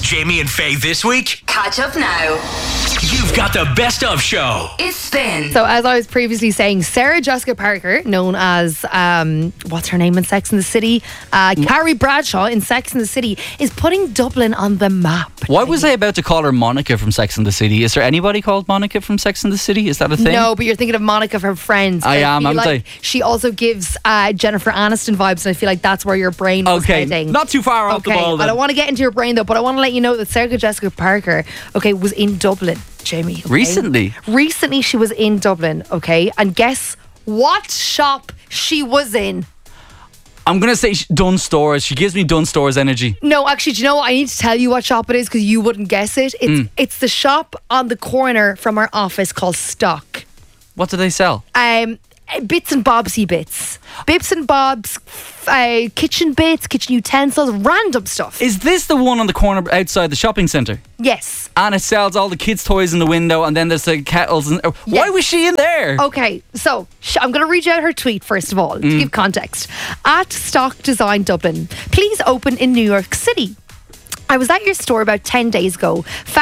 Jamie and Faye this week? Catch up now. You've got the best of show. It's Spin. So, as I was previously saying, Sarah Jessica Parker, known as, what's her name in Sex and the City? Carrie Bradshaw in Sex and the City, is putting Dublin on the map. Why was I about to call her Monica from Sex and the City? Is there anybody called Monica from Sex and the City? Is that a thing? No, but you're thinking of Monica from Friends. I am, feel am like I? She also gives Jennifer Aniston vibes, and I feel like that's where your brain was heading. Not too far off the ball I then. don't want to get into your brain though, but I want to let you know that Sarah Jessica Parker, was in Dublin, Jamie. Okay? Recently she was in Dublin, okay? And guess what shop she was in? I'm going to say Dunn Stores. She gives me Dunn Stores energy. No, actually, do you know what? I need to tell you what shop it is because you wouldn't guess it. It's the shop on the corner from our office called Stock. What do they sell? Bits and bobsy bits. Bits and bobs, kitchen bits, kitchen utensils, random stuff. Is this the one on the corner outside the shopping centre? Yes. And it sells all the kids' toys in the window, and then there's the kettles. And why was she in there? Okay, so I'm going to read out her tweet first of all to give context. At Stock Design Dublin, please open in New York City. I was at your store about 10 days ago.